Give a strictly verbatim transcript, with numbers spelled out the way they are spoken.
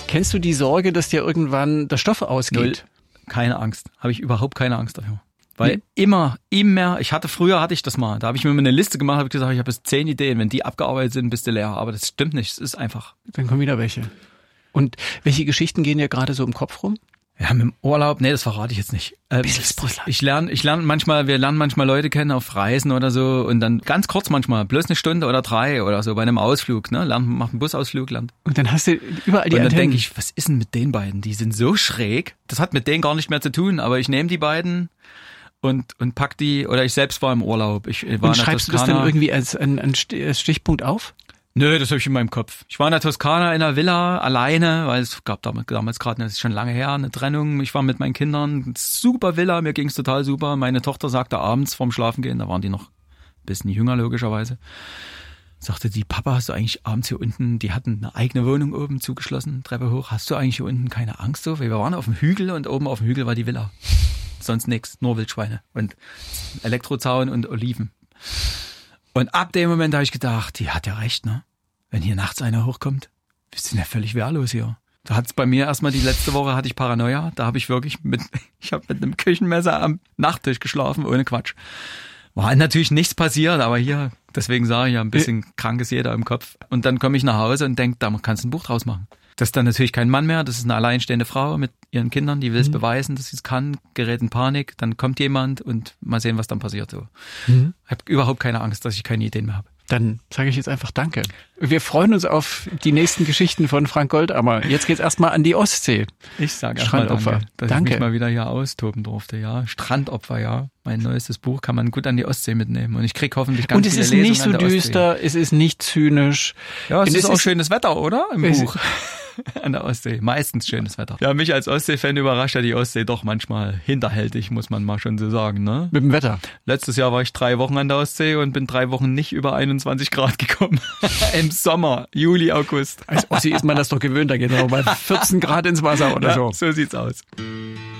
Kennst du die Sorge, dass dir irgendwann der Stoff ausgeht? Null. Keine Angst. Habe ich überhaupt keine Angst dafür. Weil hm. immer, immer, ich hatte früher, hatte ich das mal, da habe ich mir eine Liste gemacht, habe ich gesagt, ich habe jetzt zehn Ideen, wenn die abgearbeitet sind, bist du leer. Aber das stimmt nicht, es ist einfach. Dann kommen wieder welche. Und welche Geschichten gehen dir gerade so im Kopf rum? Ja, mit dem Urlaub, nee, das verrate ich jetzt nicht. Ähm, ich lerne, ich lerne manchmal, wir lernen manchmal Leute kennen auf Reisen oder so und dann ganz kurz manchmal, bloß eine Stunde oder drei oder so bei einem Ausflug, ne, lernt, macht einen Busausflug, lernt. Und dann hast du überall die Und dann Antennen. denke ich, was ist denn mit den beiden? Die sind so schräg. Das hat mit denen gar nicht mehr zu tun, aber ich nehme die beiden und und pack die, oder ich selbst war im Urlaub. Ich war und schreibst du das dann irgendwie als einen Stichpunkt auf? Nö, das habe ich in meinem Kopf. Ich war in der Toskana in der Villa alleine, weil es gab damals, damals gerade, das ist schon lange her, eine Trennung. Ich war mit meinen Kindern, super Villa, mir ging's total super. Meine Tochter sagte abends vorm Schlafengehen, da waren die noch ein bisschen jünger logischerweise, sagte die, Papa, hast du eigentlich abends hier unten, die hatten eine eigene Wohnung oben zugeschlossen, Treppe hoch, hast du eigentlich hier unten keine Angst so? Weil wir waren auf dem Hügel und oben auf dem Hügel war die Villa. Sonst nichts, nur Wildschweine und Elektrozaun und Oliven. Und ab dem Moment habe ich gedacht, die hat ja recht, ne? Wenn hier nachts einer hochkommt, bist du ja völlig wehrlos hier. Da hat's bei mir erstmal die letzte Woche hatte ich Paranoia, da habe ich wirklich mit, ich habe mit einem Küchenmesser am Nachttisch geschlafen, ohne Quatsch. War natürlich nichts passiert, aber hier, deswegen sage ich ja, ein bisschen krank ist jeder im Kopf. Und dann komme ich nach Hause und denke, da kannst du ein Buch draus machen. Das ist dann natürlich kein Mann mehr, das ist eine alleinstehende Frau mit ihren Kindern, die will es mhm. beweisen, dass sie es kann, gerät in Panik, dann kommt jemand und mal sehen, was dann passiert. So. Mhm. Ich habe überhaupt keine Angst, dass ich keine Ideen mehr habe. Dann sage ich jetzt einfach Danke. Wir freuen uns auf die nächsten Geschichten von Frank Goldammer. Jetzt geht's erstmal an die Ostsee. Ich sage erstmal Danke, dass danke. ich mich mal wieder hier austoben durfte. Ja, Strandopfer, ja. Mein neuestes Buch kann man gut an die Ostsee mitnehmen. Und ich krieg hoffentlich ganz viele Lesungen. Und es ist nicht so düster, es ist nicht zynisch. Ja, es, es ist auch ist schönes Wetter, oder? Im Buch. An der Ostsee. Meistens schönes Wetter. Ja, mich als Ostsee-Fan überrascht ja die Ostsee doch manchmal hinterhältig, muss man mal schon so sagen, ne? Mit dem Wetter. Letztes Jahr war ich drei Wochen an der Ostsee und bin drei Wochen nicht über einundzwanzig Grad gekommen. Im Sommer, Juli, August. Als Ossi ist man das doch gewöhnt, da geht man auch bei vierzehn Grad ins Wasser oder ja, so. So sieht's aus.